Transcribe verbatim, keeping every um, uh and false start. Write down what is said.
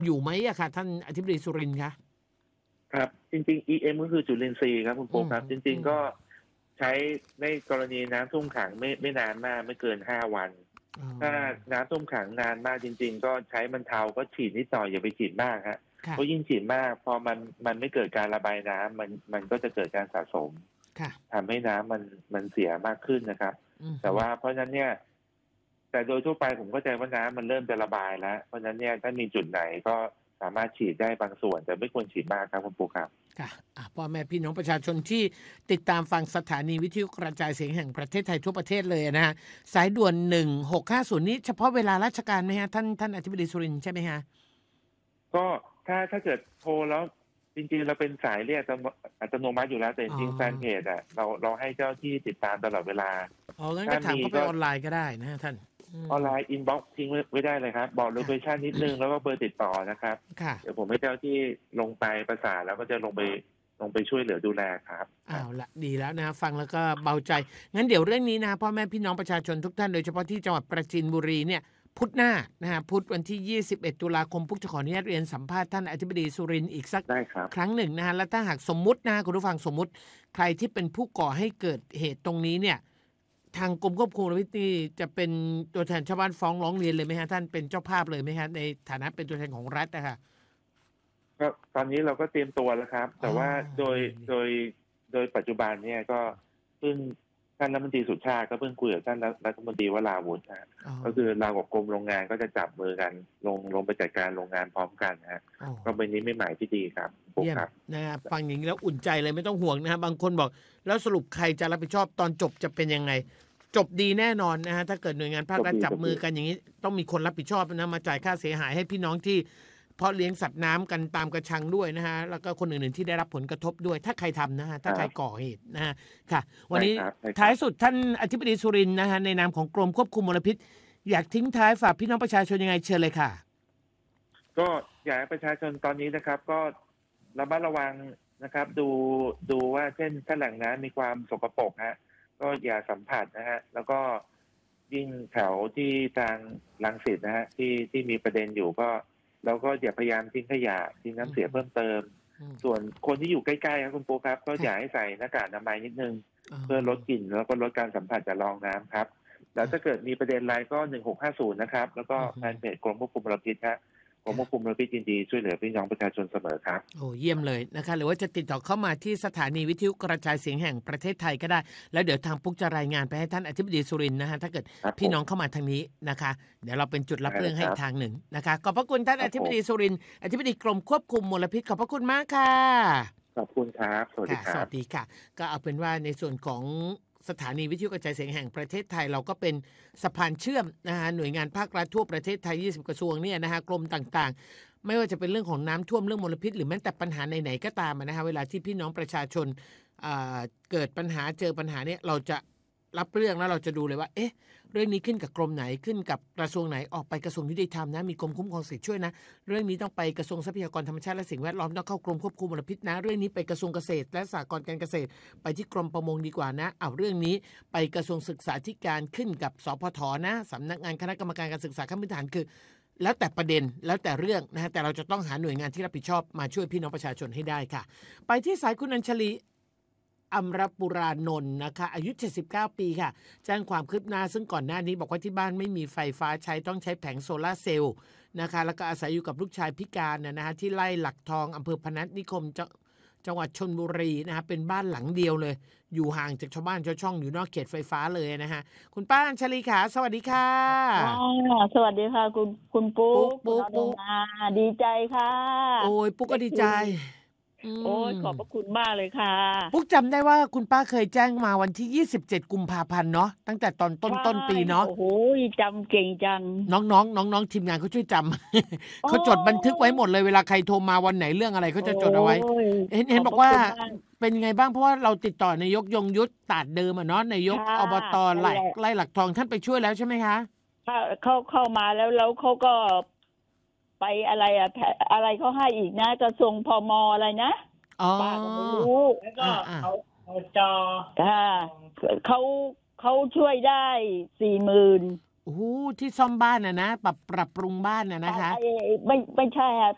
อยู่ไหมอะค่ะท่านอธิบดีสุรินทร์คะครับจริงๆ อี เอ็ม ก็คือจุลินทรีย์ครับคุณปุ๊กครับจริงๆก็ใช้ในกรณีน้ำท่วมขังไม่ไม่นานมากไม่เกินห้าวันถ้าน้ำท่วมขังนานมากจริงๆก็ใช้บรรเทาก็ฉีดนิดหน่อยอย่าไปฉีดมากฮะเพราะยิ่งฉีดมากพอมันมันไม่เกิดการระบายน้ำมันมันก็จะเกิดการสะสมทำให้น้ำมันมันเสียมากขึ้นนะครับแต่ว่าเพราะฉะนั้นเนี่ยแต่โดยทั่วไปผมเข้าใจว่าน้ำมันเริ่มจะระบายแล้วเพราะฉะนั้นเนี่ยถ้ามีจุดไหนก็สามารถฉีดได้บางส่วนแต่ไม่ควรฉีดมากครับคุณปุ๊กครับค่ะพ่อแม่พี่น้องประชาชนที่ติดตามฟังสถานีวิทยุกระจายเสียงแห่งประเทศไทยทั่วประเทศเลยนะฮะสายด่วนหนึ่งหกห้าศูนย์นี้เฉพาะเวลาราชการไหมฮะท่านท่านอธิบดีสุรินทร์ใช่ไหมฮะก็ถ้าถ้าเกิดโทรแล้วจริงๆเราเป็นสายเรียกอัตโนมัติอยู่แล้วแต่จริงๆแฟนเพจอ่ะเราเราให้เจ้าที่ติดตามตลอดเวลาอ๋องั้นก็ถามเข้าไปออนไลน์ก็ได้นะฮะท่านออนไลน์อินบ็อกซ์ทิ้งไว้ได้เลยครับบอกโลเคชั่นนิดนึงแล้วก็เบอร์ติดต่อนะครับเดี๋ยวผมให้เจ้าที่ลงไปประสานแล้วก็จะลงไปลงไปช่วยเหลือดูแลครับอ้าวละดีแล้วนะฟังแล้วก็เบาใจงั้นเดี๋ยวเรื่องนี้นะพ่อแม่พี่น้องประชาชนทุกท่านโดยเฉพาะที่จังหวัดปราจีนบุรีเนี่ยพุธหน้านะฮะพุธวันที่ยี่สิบเอ็ดตุลาคมพุกจะขออนุญาตเรียนสัมภาษณ์ท่านอธิบดีสุรินทร์อีกสักครั้งหนึ่งนะฮะแล้วถ้าหากสมมุตินะคุณผู้ฟังสมมุติใครที่เป็นผู้ก่อให้เกิดเหตุตรงนี้เนี่ยทางกรมควบคุมมลพิษนี่จะเป็นตัวแทนชาวบ้านฟ้องร้องเรียนเลยไหมฮะท่านเป็นเจ้าภาพเลยไหมฮะในฐานะเป็นตัวแทนของรัฐนะคะก็ตอนนี้เราก็เตรียมตัวแล้วครับแต่ว่าโดยโดยโดยปัจจุบันเนี่ยก็เพิ่งท่านรัฐมนตรีสุชาติก็เพิ่งคุยกับท่านรัฐมนตรีวราวุฒินะก็คือเรากับกรมโรงงานก็จะจับมือกันลงลงไปจัดการโรงงานพร้อมกันนะฮะก็เป็นนี้ไม่หมายที่ดีครับเยี่ยมนะครับฟังอย่างนี้แล้วอุ่นใจเลยไม่ต้องห่วงนะฮะบางคนบอกแล้วสรุปใครจะรับผิดชอบตอนจบจะเป็นยังไงจบดีแน่นอนนะฮะถ้าเกิดหน่วยงานภาครัฐจับมือกันอย่างนี้ต้องมีคนรับผิดชอบนะมาจ่ายค่าเสียหายให้พี่น้องที่เพราะเลี้ยงสัตว์น้ำกันตามกระชังด้วยนะฮะแล้วก็คนอื่นๆที่ได้รับผลกระทบด้วยถ้าใครทำนะฮะถ้าใครก่อเหตุนะฮะค่ะวันนี้ท้ายสุดท่านอธิบดีสุรินทร์นะฮะในนามของกรมควบคุมมลพิษอยากทิ้งท้ายฝากพี่น้องประชาชนยังไงเชิญเลยค่ะก็อยากให้ประชาชนตอนนี้นะครับก็ระมัดระวังนะครับดูดูว่าเช่นถ้าแหล่งน้ำมีความสกปรกฮะก็อย่าสัมผัสนะฮะแล้วก็ยิ่งแถวที่ทางรังสิตนะฮะที่ที่มีประเด็นอยู่ก็เราก็อย่าพยายามทิ้งขยะทิ้งน้ำเสียเพิ่มเติมส่วนคนที่อยู่ใกล้ๆครับคุณปูครับก็อย่าให้ใส่หน้ากากอนามัยนิดนึงเพื่อลดกลิ่นแล้วก็ลดการสัมผัสจากรองน้ำครับแล้วถ้าเกิดมีประเด็นอะไรก็หนึ่งหกห้าศูนย์นะครับแล้วก็แฟนเพจกรมควบคุมมลพิษครับกรมควบคุมมลพิษยินดีช่วยเหลือพี่น้องประชาชนเสมอครับโอ้เยี่ยมเลยนะคะหรือว่าจะติดต่อเข้ามาที่สถานีวิทยุกระจายเสียงแห่งประเทศไทยก็ได้แล้วเดี๋ยวทางปุ๊กจะรายงานไปให้ท่านอธิบดีสุรินทร์นะฮะถ้าเกิดพี่น้องเข้ามาทางนี้นะคะเดี๋ยวเราเป็นจุดรับเรื่องให้ทางหนึ่งนะคะขอบพระคุณท่านอธิบดีสุรินทร์อธิบดีกรมควบคุมมลพิษขอบพระคุณมากค่ะขอบคุณครับสวัสดีครับสวัสดีค่ะก็เอาเป็นว่าในส่วนของสถานีวิทยุกระจายเสียงแห่งประเทศไทยเราก็เป็นสะพานเชื่อมนะฮะหน่วยงานภาครัฐทั่วประเทศไทยยี่สิบกระทรวงเนี่ยนะฮะกรมต่างๆไม่ว่าจะเป็นเรื่องของน้ำท่วมเรื่องมลพิษหรือแม้แต่ปัญหาไหนๆก็ตามนะฮะเวลาที่พี่น้องประชาชนเกิดปัญหาเจอปัญหาเนี่ยเราจะรับเรื่องแล้วเราจะดูเลยว่าเอ๊ะเรื่องนี้ขึ้นกับกรมไหนขึ้นกับกระทรวงไหนออกไปกระทรวงยุติธรรมนะมีกรมคุ้มครองสิทธิ์ช่วยนะเรื่องนี้ต้องไปกระทรวงทรัพยากรธรรมชาติและสิ่งแวดล้อมต้องเข้ากรมควบคุมมลพิษนะเรื่องนี้ไปกระทรวงเกษตรและสหกรณ์การเกษตรไปที่กรมประมงดีกว่านะเอาเรื่องนี้ไปกระทรวงศึกษาธิการขึ้นกับสพทนะสำนักงานคณะกรรมการการศึกษาขั้นพื้นฐานคือแล้วแต่ประเด็นแล้วแต่เรื่องนะฮะแต่เราจะต้องหาหน่วยงานที่รับผิดชอบมาช่วยพี่น้องประชาชนให้ได้ค่ะไปที่สายคุณอัญชลีอมรปุรานนท์นะคะอายุเจ็ดสิบเก้าปีค่ะแจ้งความคืบหน้าซึ่งก่อนหน้านี้บอกว่าที่บ้านไม่มีไฟฟ้าใช้ต้องใช้แผงโซลาร์เซลล์นะคะแล้วก็อาศัยอยู่กับลูกชายพิการนะฮะที่ไร่หลักทองอำเภอพนัสนิคมจังหวัดชลบุรีนะฮะเป็นบ้านหลังเดียวเลยอยู่ห่างจากชาวบ้านชาวช่องอยู่นอกเขตไฟฟ้าเลยนะฮะคุณป้าอัญชลีค่ะสวัสดีค่ะสวัสดีค่ะคุณคุณปุ๊กปุ๊กปุ๊กดีใจค่ะโอ้ยปุ๊กก็ดีใจโอ้ยขอบพระคุณมากเลยค่ะปุ๊กจำได้ว่าคุณป้าเคยแจ้งมาวันที่ยี่สิบเจ็ดกุมภาพันธ์เนาะตั้งแต่ตอนต้นต้นปีเนาะโอ้โหจำเก่งจังน้องๆน้องๆทีมงานเขาช่วยจำเขาจดบันทึกไว้หมดเลยเวลาใครโทรมาวันไหนเรื่องอะไรเขาจะจดเอาไว้เห็นเห็นบอกว่าเป็นไงบ้างเพราะว่าเราติดต่อนายกยงยุทธตาดเดิมอ่ะเนาะนายกอบตไร่ไร่หลักทองท่านไปช่วยแล้วใช่ไหมคะเข้าเข้ามาแล้วแล้วเขาก็ไปอะไรอะอะไรเขาให้อีกนะกระทรวงพมอะไรนะป้าก็ไม่รู้แล้วก็เขาเอาจอค่ะเขาเขาช่วยได้สี่หมื่นโอ้ที่ซ่อมบ้านน่ะนะปรับปรับปรุงบ้านน่ะนะคะไม่ไม่ใช่ค่ะ